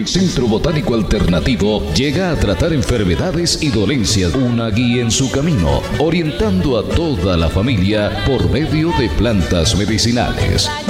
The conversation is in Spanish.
El Centro Botánico Alternativo llega a tratar enfermedades y dolencias, una guía en su camino, orientando a toda la familia por medio de plantas medicinales.